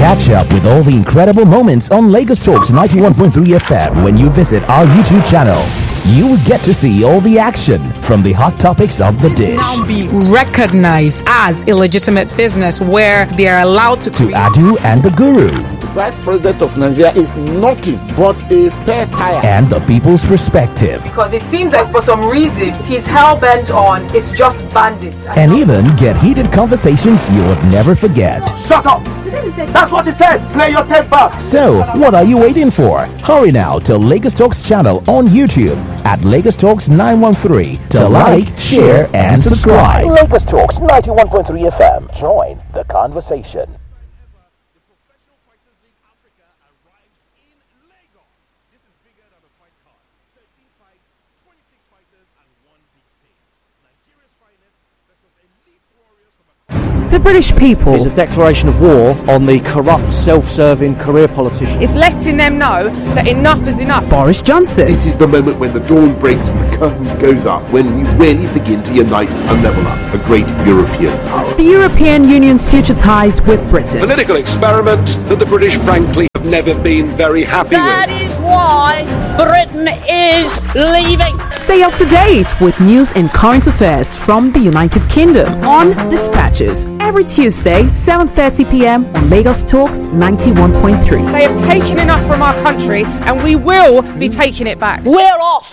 Catch up with all the incredible moments on Lagos Talks 91.3 FM when you visit our YouTube channel. You will get to see all the action from the hot topics of the dish. Now be recognized as a legitimate business where they are allowed to Adu and the Guru. The Vice President of Nigeria is nothing but a spare tire. And the people's perspective. Because it seems like for some reason he's hell-bent on it's just bandits. And even get heated conversations you would never forget. Shut up! That's what he said! Play your tape back! So, what are you waiting for? Hurry now to Lagos Talks channel on YouTube at Lagos Talks 913 to like, share, and subscribe. Lagos Talks 91.3 FM. Join the conversation. The British people is a declaration of war on the corrupt, self-serving career politicians. It's letting them know that enough is enough. Boris Johnson. This is the moment when the dawn breaks and the curtain goes up, when we really begin to unite and level up a great European power. The European Union's future ties with Britain. Political experiment that the British, frankly, have never been very happy with. That is why Britain is leaving. Stay up to date with news and current affairs from the United Kingdom on Dispatches every Tuesday, 7:30 p.m. on Lagos Talks 91.3. They have taken enough from our country and we will be taking it back. We're off.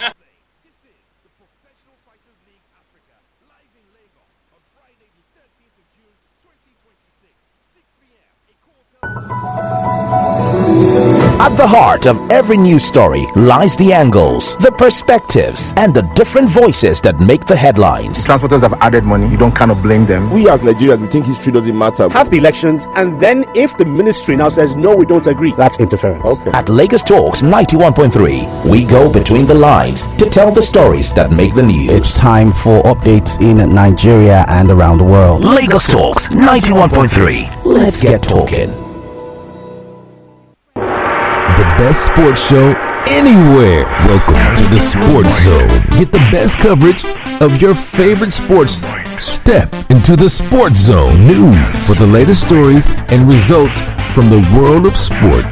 At the heart of every news story lies the angles, the perspectives, and the different voices that make the headlines. Transporters have added money. You don't kind of blame them. We as Nigerians, we think history doesn't matter. Have the elections, and then if the ministry now says, no, we don't agree, that's interference. Okay. At Lagos Talks 91.3, we go between the lines to tell the stories that make the news. It's time for updates in Nigeria and around the world. Lagos Talks 91.3. Let's get talking. The best sports show anywhere. Welcome to the Sports Zone. Get the best coverage of your favorite sports. Step into the Sports Zone. News for the latest stories and results from the world of sports.